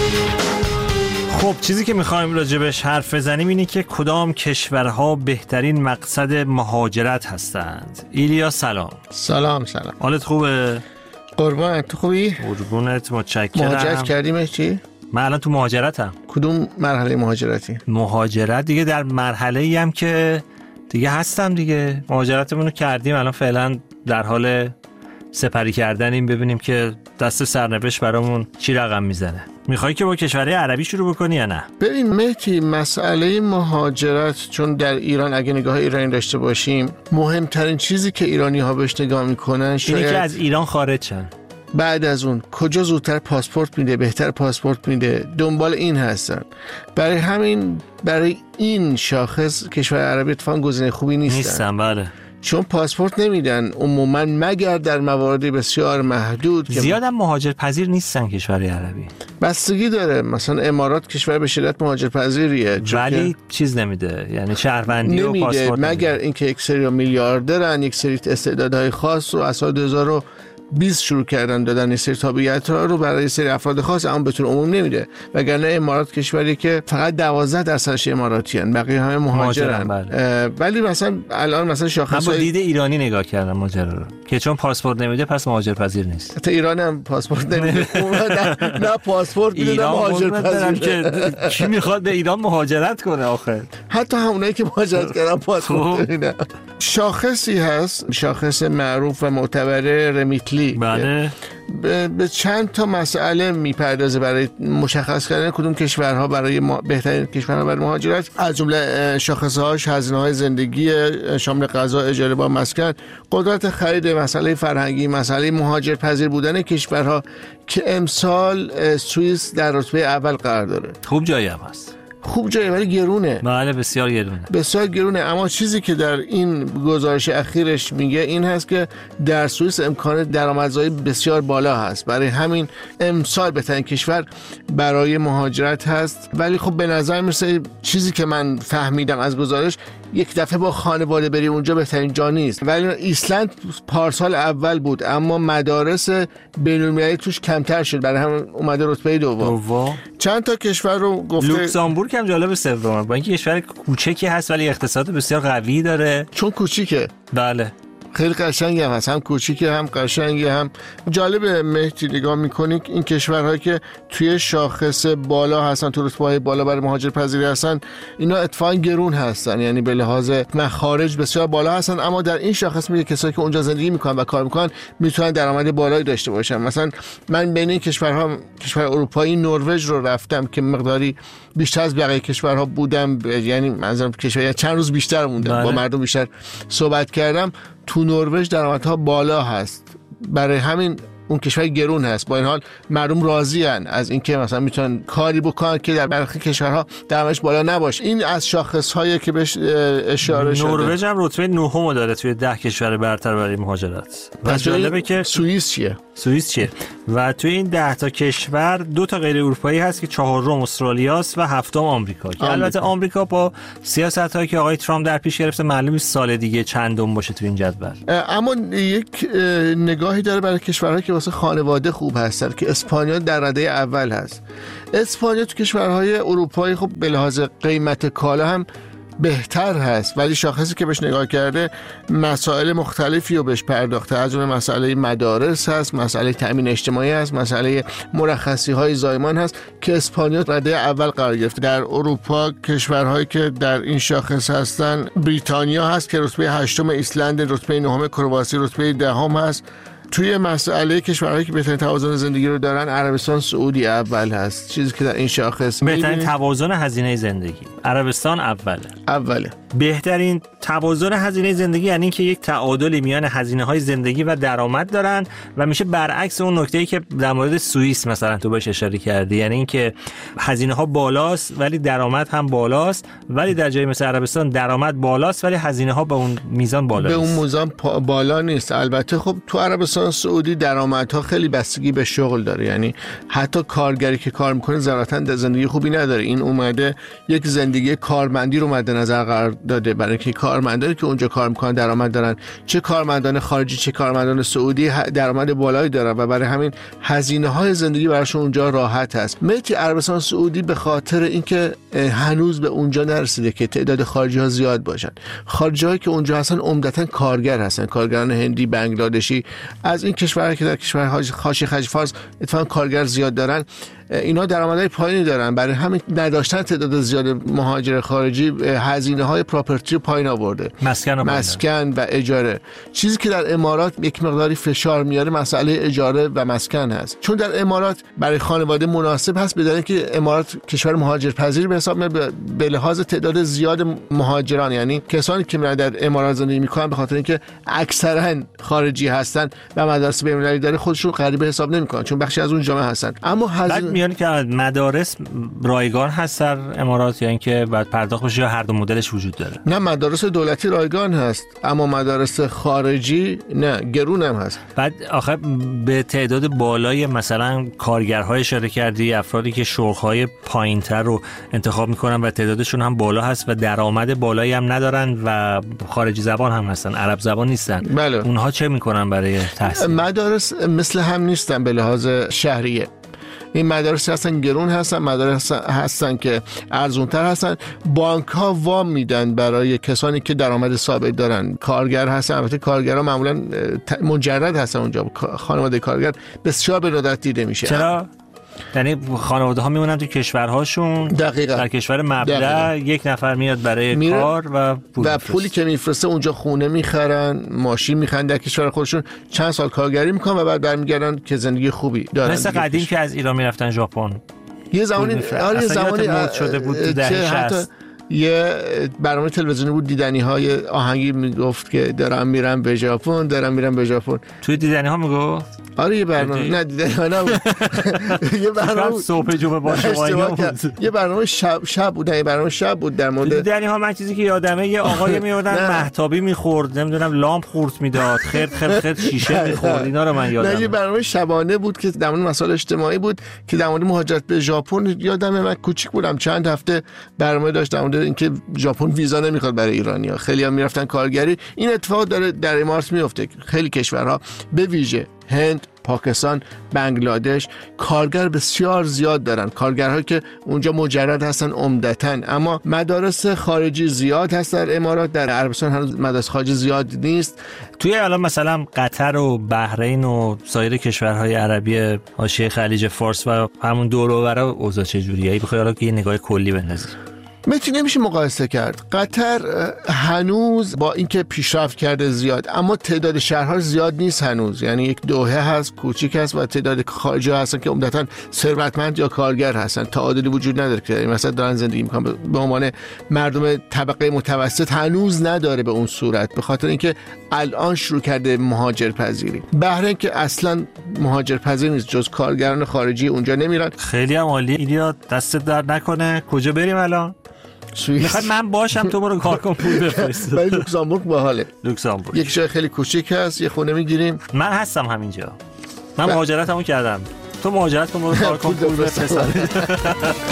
خب چیزی که میخوایم راجبش حرف بزنیم اینه که کدام کشورها بهترین مقصد مهاجرت هستند. ایلیا سلام. سلام. حالت خوبه؟ قربانت، تو خوبی؟ قربونت، متشکرم. مهاجرت کردیم چی؟ من الان تو مهاجرتم. کدوم مرحله مهاجرتی؟ مهاجرت دیگه در مرحله‌ای هم که دیگه هستم دیگه. مهاجرتمون رو کردیم، الان فعلا در حال سپری کردنیم ببینیم که دست سرنوشت برامون چی رقم میزنه. میخوایی که با کشورهای عربی شروع بکنی یا نه؟ ببین مهدی، مسئله مهاجرت چون در ایران اگه نگاه ایرانی داشته باشیم، مهمترین چیزی که ایرانی ها بهش نگاه میکنن شاید اینه که از ایران خارج شن. بعد از اون کجا زودتر پاسپورت میده، بهتر پاسپورت میده، دنبال این هستن. برای این شاخص کشور عربی اتفاقا گزینه خوبی نیستن. بله. چون پاسپورت نمیدن عموما مگر در موارد بسیار محدود. زیادم مهاجر پذیر نیستن کشور عربی. بستگی داره، مثلا امارات کشور به شدت مهاجر پذیریه ولی چیز نمیده، یعنی شهروندی و پاسپورت مگر اینکه یک سری میلیاردرن، یک سری استعدادهای خاص رو از سال 2020 شروع کردن دادن این سری تابعیت رو برای سری افراد خاص، اما به طور عموم نمیده. وگرنه امارات کشوری که فقط 12% اماراتیان، بقیه همه مهاجرن. ولی مثلا الان مثلا شاخص من با دید ایرانی نگاه کردم ماجرا رو که چون پاسپورت نمیده پس مهاجر پذیر نیست. حتی ایران هم پاسپورت نمیده. نه پاسپورت میده، نه مهاجر پذیر. که کی میخواد به ایران مهاجرت کنه آخر؟ حتی همونایی که مهاجرت کردن پاسپورت نمیدن. شاخصی هست، شاخص معروف و معتبر رمیتلی. بله. به چند تا مسئله میپردازه برای مشخص کردن کدوم کشورها برای بهترین کشورها برای مهاجرت. از جمله شاخصهاش هزینه‌های زندگی شامل غذا، اجاره با مسکن، قدرت خرید، مسئله فرهنگی، مسئله مهاجر پذیر بودن کشورها که امسال سوئیس در رتبه اول قرار داره. خوب جایی هم هست. خوب جایی ولی گرونه. بله بسیار گرونه. بسیار گرونه. اما چیزی که در این گزارش اخیرش میگه این هست که در سوئیس امکان درآمدزایی بسیار بالا هست، برای همین امسال بهترین کشور برای مهاجرت هست. ولی خب به نظر میرسه چیزی که من فهمیدم از گزارش، یک دفعه با خانواده بری اونجا بهترین جا نیست. ولی ایسلند پارسال اول بود اما مدارس بین‌المللی توش کمتر شد، برای همین اومده رتبه دوم. چند تا کشور رو گفته. لوکزامبورگ هم جالب سومه، با اینکه کشور کوچکی هست ولی اقتصاد بسیار قوی داره. چون کوچیکه. بله. خیلی قشنگی هم هست، هم کوچیکه هم قشنگی هم جالبه. مهدی نگاه میکنی این کشورهایی که توی شاخص بالا هستن، تو رتبه‌های بالا برای مهاجر پذیری هستن، اینا اتفاقا گرون هستن، یعنی به لحاظ مخارج بسیار بالا هستن. اما در این شاخص میگه کسایی که اونجا زندگی میکنن و کار میکنن میتونن درآمد بالایی داشته باشن. مثلا من بین این کشور اروپایی نروژ رو رفتم که مقداری بیشتر از بقیه کشورها بودم، یعنی منظورم کشور چند روز بیشتر موندم، با مردم بیشتر صحبت کردم. تو نروژ درآمدها بالا هست، برای همین اون کشور گرون هست. با این حال مردم راضی ان از اینکه مثلا میتونن کاری بکنن که در برخی کشورها درآمدش بالا نباشه. این از شاخص‌هایی که بهش اشاره شده. نروژ هم رتبه 9 داره توی 10 کشور برتر برای مهاجرت. و جالبه که سوئیس چیه؟ و توی این 10 تا کشور 2 تا غیر اروپایی هست که 4م استرالیاست و 7م آمریکا. که البته آمریکا با سیاستایی که آقای ترامپ در پیش گرفته معلوم نیست سال دیگه چندم باشه تو این جدول. اما یک نگاهی داره برای کشورهایی که واسه خانواده خوب هستن که اسپانیا در رده اول هست. اسپانیا تو کشورهای اروپایی خب به لحاظ قیمت کالا هم بهتر هست، ولی شاخصی که بهش نگاه کرده مسائل مختلفی رو بهش پرداخته. از جمله مسئله مدارس هست، مسئله تامین اجتماعی هست، مسئله مرخصی‌های زایمان هست که اسپانیا رده اول قرار گرفته. در اروپا کشورهایی که در این شاخص هستن بریتانیا هست که رتبه 8م، ایسلند رتبه 9م، کرواسی رتبه 10م هست. توی مسئله کشورهایی که بهترین توازن زندگی رو دارن عربستان سعودی اول هست، چیزی که در این شاخص بهترین توازن هزینه زندگی عربستان اوله. بهترین توازن هزینه زندگی یعنی اینکه یک تعادلی میان هزینه‌های زندگی و درآمد دارن و میشه برعکس اون نکته‌ای که در مورد سوئیس مثلا تو بهش اشاره کردی، یعنی اینکه هزینه‌ها بالاست ولی درآمد هم بالاست، ولی در جای مثل عربستان درآمد بالاست ولی هزینه‌ها به اون میزان بالا نیست. به اون میزان بالا نیست. البته خب تو عربستان سعودی درآمدها خیلی بستگی به شغل داره، یعنی حتی کارگری که کار میکنه ذاتاً زندگی خوبی نداره. این اومده یک زندگی کارمندی رو مد نظر قرار داده برای اینکه کار کارمندانی که اونجا کار میکنن درآمد دارن، چه کارمندان خارجی چه کارمندان سعودی درآمد بالایی دارن و برای همین هزینه‌های زندگی براشون اونجا راحت است. ملک عربستان سعودی به خاطر اینکه هنوز به اونجا نرسیده که تعداد خارجی‌ها زیاد باشن، خارجی‌هایی که اونجا هستن عمدتاً کارگر هستن، کارگران هندی، بنگلادشی، از این کشورها که در کشورهای حاشیه خلیج فارس اتفاقاً کارگر زیاد دارن، اینا درآمدهای پایینی دارن. برای همین نداشتن تعداد زیاد مهاجر خارجی هزینه‌های پراپرتی رو پایین آورده، مسکن و اجاره. چیزی که در امارات یک مقداری فشار میاره مسئله اجاره و مسکن هست، چون در امارات برای خانواده مناسب هست، بدون که امارات کشور مهاجرپذیر به حساب میاد به لحاظ تعداد زیاد مهاجران، یعنی کسانی که میرن در امارات زندگی میکنن به خاطر اینکه اکثرا خارجی هستن و مدارس بین‌المللی داره خودشون غریبه حساب نمیکنن چون بخشی از اون جامعه هستن. اما میگن که مدارس رایگان هست در امارات یا اینکه بعد پرداخت بشه یا هر دو مدلش وجود داره؟ نه، مدارس دولتی رایگان هست اما مدارس خارجی نه، گرون هم هست. بعد آخه به تعداد بالای مثلا کارگرهای اشاره کردی، افرادی که شغل‌های پایین‌تر رو انتخاب میکنن و تعدادشون هم بالا هست و درآمد بالایی هم ندارن و خارجی زبان هم هستن، عرب زبان نیستن. بله. اونها چه میکنن برای تحصیل؟ مدارس مثل هم نیستن به لحاظ شهریه. این مدارس هستن گرون هستن، مدارس هستن که ارزونتر هستن. بانک ها وام میدن برای کسانی که درآمد ثابت دارن، کارگر هستن. البته کارگرها معمولا مجرد هستن اونجا، خانواده کارگر بسیار به ندرت دیده میشه. چرا؟ یعنی خانواده ها میمونن تو کشورهاشون. دقیقاً. در کشور مبدأ یک نفر میاد برای کار و پولی که میفرسته اونجا خونه میخرن، ماشین میخرن در کشور خودشون، چند سال کارگری میکنن و بعد برمیگردن که زندگی خوبی دارن. مثل قدیم که از ایران میرفتن ژاپن. یه زمانی مد شده بود تو دهه 60. یه برنامه تلویزیونی بود دیدنی های آهنگی میگفت که دارم میرم به ژاپن، دارم میرم به ژاپن. توی دیدنی ها میگفت؟ آره یه برنامه نه دیدنی ها نبود. یه برنامه صبح جمعه باشه یه برنامه شب بود، یه برنامه شب بود در مورد دیدنی ها. من چیزی که یادمه یه آقای میوردن مهتابی میخورد، نمیدونم لامپ خورد میداد، خرد شیشه میخورد، اینا رو من یادمه. نه یه برنامه شبانه بود که در مورد مسائل اجتماعی بود که در مورد مهاجرت به ژاپن. یادمه من کوچیک بودم چند هفته برنامه داشت در مورد اینکه ژاپن ویزا نمیخواد برای ایرانی‌ها، خیلی‌ها میرفتن کارگری. این اتفاق داره در امارات میفته. خیلی کشورها به ویژه هند، پاکستان، بنگلادش کارگر بسیار زیاد دارن، کارگرهایی که اونجا مجرد هستن عمدتاً. اما مدارس خارجی زیاد هست در امارات. در عربستان هنوز مدارس خارجی زیاد نیست. توی الان مثلا قطر و بحرین و سایر کشورهای عربی حاشیه خلیج فارس و همون دور و بر اوضاع چجوریه؟ ای بخوای حالا که یه نگاه کلی بندازی. نمیشه مقایسه کرد. قطر هنوز با اینکه پیشرفت کرده زیاد، اما تعداد شهرها زیاد نیست هنوز. یعنی یک دوحه هست، کوچیک هست و تعداد خارجی هستن که عمدتاً ثروتمند یا کارگر هستن. تعادلی وجود نداره که مثلا دارن زندگی میکنن به عنوان مردم طبقه متوسط هنوز نداره به اون صورت، به خاطر اینکه الان شروع کرده مهاجرپذیری. بحرین که اصلا مهاجرپذیر نیست، جز کارگران خارجی اونجا نمیرن. خیلی هم عالی. ایدیا دستت درد نکنه. کجا بریم الان؟ میخواد من باشم تو برو کار کن پول بفرست. ولی لوکزامبورگ باحاله. لوکزامبورگ یک جای خیلی کوچیک هست، یه خونه میگیریم. من هستم همینجا. من مهاجرتمو کردم. تو مهاجرت کن برو کار کن پول بفرست.